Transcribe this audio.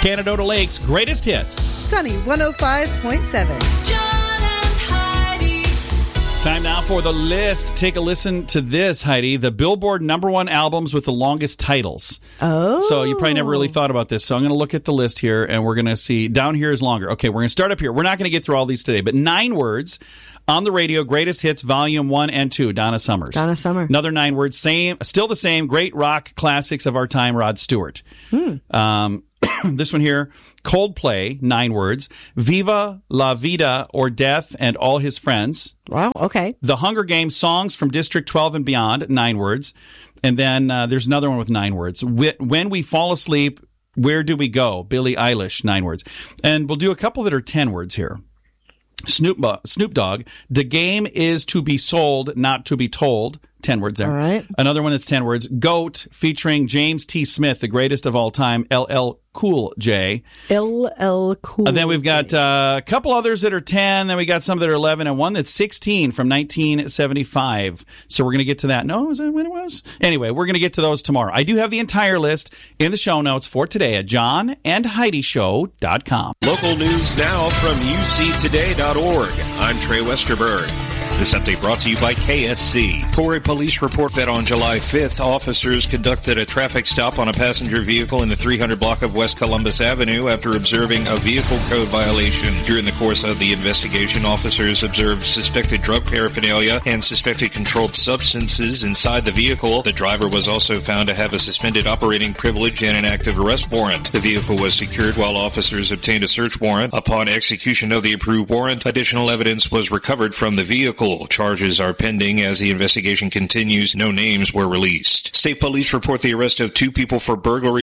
Canadota Lake's greatest hits. Sunny 105.7. John and Heidi. Time now for the list. Take a listen to this, Heidi. The Billboard #1 albums with the longest titles. Oh. So you probably never really thought about this. So I'm going to look at the list here, and we're going to see. Down here is longer. Okay, we're going to start up here. We're not going to get through all these today, but 9 words on the radio. Greatest hits, volume 1 and 2. Donna Summers. Donna Summer. Another 9 words. Still the same. Great rock classics of our time. Rod Stewart. This one here, Coldplay, 9 words. Viva la Vida or Death and All His Friends. Wow, okay. The Hunger Games songs from District 12 and beyond, 9 words. And then there's another one with 9 words. When We Fall Asleep, Where Do We Go? Billie Eilish, 9 words. And we'll do a couple that are 10 words here. Snoop Dogg, The Game Is to Be Sold, Not to Be Told. 10 words there. All right. Another one that's 10 words. Goat, featuring James T. Smith, the greatest of all time, LL Cool J. LL Cool And then we've got a couple others that are 10. Then we got some that are 11 and one that's 16 from 1975. So we're going to get to that. No, is that when it was? Anyway, we're going to get to those tomorrow. I do have the entire list in the show notes for today at johnandheidishow.com. Local news now from uctoday.org. I'm Trey Westerberg. This update brought to you by KFC. Torrey police report that on July 5th, officers conducted a traffic stop on a passenger vehicle in the 300 block of West Columbus Avenue after observing a vehicle code violation. During the course of the investigation, officers observed suspected drug paraphernalia and suspected controlled substances inside the vehicle. The driver was also found to have a suspended operating privilege and an active arrest warrant. The vehicle was secured while officers obtained a search warrant. Upon execution of the approved warrant, additional evidence was recovered from the vehicle. Charges are pending as the investigation continues. No names were released. State police report the arrest of 2 people for burglary